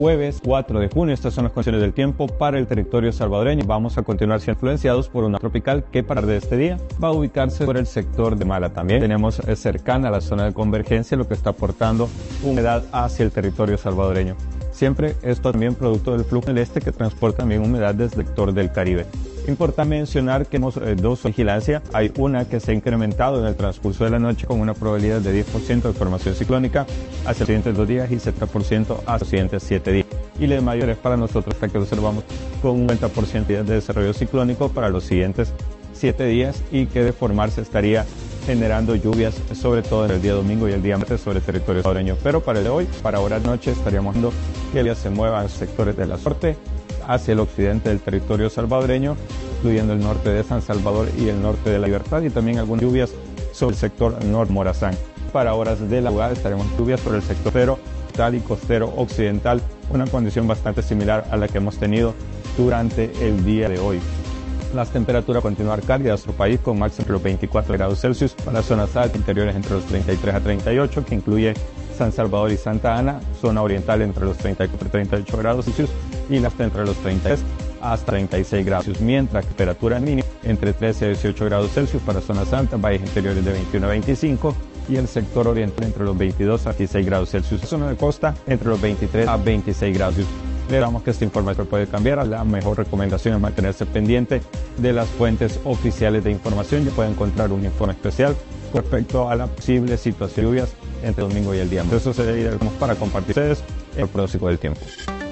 Jueves 4 de junio, estas son las condiciones del tiempo para el territorio salvadoreño. Vamos a continuar siendo influenciados por una tropical que para de este día va a ubicarse por el sector de Mala. También tenemos cercana a la zona de convergencia, lo que está aportando humedad hacia el territorio salvadoreño. Siempre esto también producto del flujo del este que transporta también humedad desde el sector del Caribe. Importante mencionar que tenemos dos vigilancias. Hay una que se ha incrementado en el transcurso de la noche con una probabilidad de 10% de formación ciclónica hacia los siguientes 2 días y 70% hacia los siguientes 7 días. Y la mayor es para nosotros, hasta que observamos con un 90% de desarrollo ciclónico para los siguientes 7 días y que de formarse estaría generando lluvias, sobre todo en el día domingo y el día martes sobre el territorio salvadoreño. Pero para el de hoy, para ahora noche, estaríamos viendo que el día se mueva en sectores de la norte hacia el occidente del territorio salvadoreño, incluyendo el norte de San Salvador y el norte de La Libertad, y también algunas lluvias sobre el sector norte Morazán. Para horas de la madrugada estaremos lluvias por el sector costero y costero occidental, una condición bastante similar a la que hemos tenido durante el día de hoy. Las temperaturas continuar cálidas en nuestro país con máximo entre los 24 grados Celsius, para zonas altas interiores entre los 33 a 38, que incluye San Salvador y Santa Ana, zona oriental entre los 34 y 38 grados Celsius y las entre los 33 hasta 36 grados Celsius, mientras que temperatura mínima entre 13 a 18 grados Celsius para zonas altas, valles interiores de 21 a 25 y el sector oriental entre los 22 a 26 grados Celsius, zona de costa entre los 23 a 26 grados Celsius. Le damos que esta información puede cambiar. La mejor recomendación es mantenerse pendiente de las fuentes oficiales de información. Ya puede encontrar un informe especial respecto a la posible situación de lluvias entre el domingo y el día. Eso sería para compartir ustedes el pronóstico del tiempo.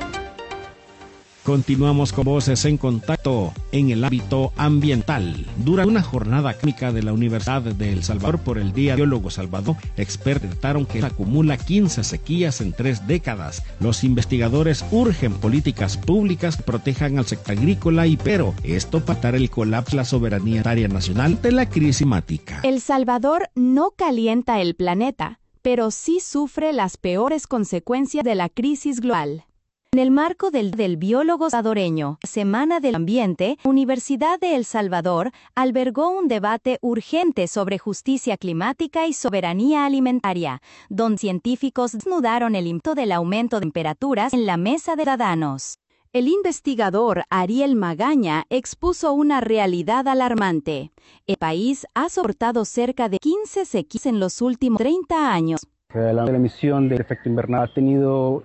Continuamos con Voces en Contacto en el ámbito ambiental. Durante una jornada académica de la Universidad de El Salvador por el Día Biólogo Salvador, expertos detectaron que acumula 15 sequías en 3 décadas. Los investigadores urgen políticas públicas que protejan al sector agrícola pero esto para evitar el colapso de la soberanía alimentaria nacional de la crisis climática. El Salvador no calienta el planeta, pero sí sufre las peores consecuencias de la crisis global. En el marco del Biólogo Salvadoreño, Semana del Ambiente, Universidad de El Salvador albergó un debate urgente sobre justicia climática y soberanía alimentaria, donde científicos desnudaron el impacto del aumento de temperaturas en la mesa de ciudadanos. El investigador Ariel Magaña expuso una realidad alarmante. El país ha soportado cerca de 15 sequías en los últimos 30 años. La emisión de efecto invernadero ha tenido,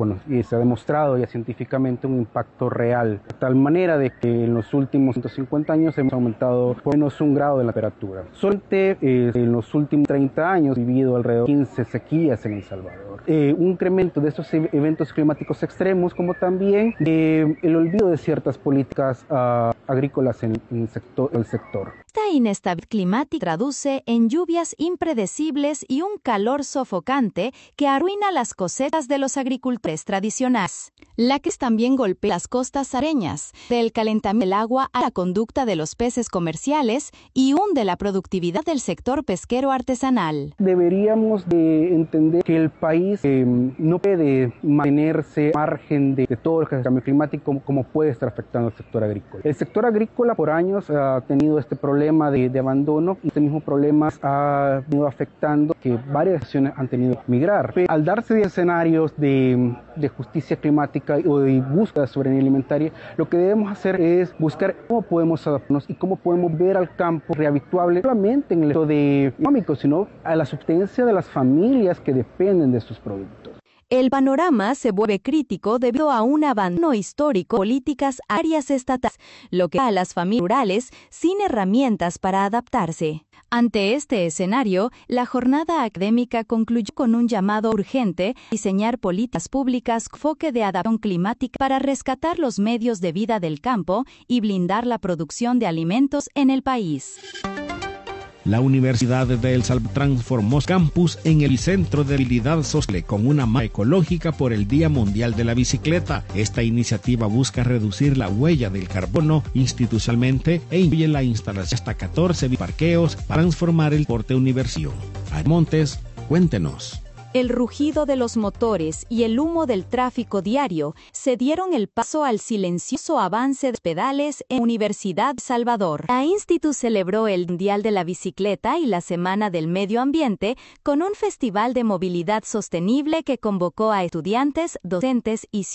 y se ha demostrado ya científicamente un impacto real, de tal manera de que en los últimos 150 años hemos aumentado por menos 1 grado de la temperatura. Solamente en los últimos 30 años ha vivido alrededor de 15 sequías en El Salvador. Un incremento de estos eventos climáticos extremos, como también el olvido de ciertas políticas agrícolas en el sector. Esta inestabilidad climática traduce en lluvias impredecibles y un calor sofocante que arruina las cosechas de los agricultores tradicionales. La que también golpea las costas areñas, del calentamiento del agua a la conducta de los peces comerciales y hunde la productividad del sector pesquero artesanal. Deberíamos de entender que el país no puede mantenerse al margen de todo el cambio climático como puede estar afectando al sector agrícola. El sector agrícola por años ha tenido este problema de abandono y este mismo problema ha venido afectando que varias naciones han tenido que migrar. Pero al darse escenarios de justicia climática o de búsqueda de soberanía alimentaria, lo que debemos hacer es buscar cómo podemos adaptarnos y cómo podemos ver al campo rehabituable, no solamente en el hecho económico, sino a la subsistencia de las familias que dependen de estos productos. El panorama se vuelve crítico debido a un abandono histórico de políticas áreas estatales, lo que deja a las familias rurales sin herramientas para adaptarse. Ante este escenario, la jornada académica concluyó con un llamado urgente a diseñar políticas públicas con enfoque de adaptación climática para rescatar los medios de vida del campo y blindar la producción de alimentos en el país. La Universidad de El Salvador transformó su campus en el centro de habilidad social con una marca ecológica por el Día Mundial de la Bicicleta. Esta iniciativa busca reducir la huella del carbono institucionalmente e incluye la instalación de hasta 14 parqueos para transformar el deporte universitario. Montes, cuéntenos. El rugido de los motores y el humo del tráfico diario se dieron el paso al silencioso avance de pedales en Universidad Salvador. La Institu celebró el Mundial de la Bicicleta y la Semana del Medio Ambiente con un festival de movilidad sostenible que convocó a estudiantes, docentes y ciudadanos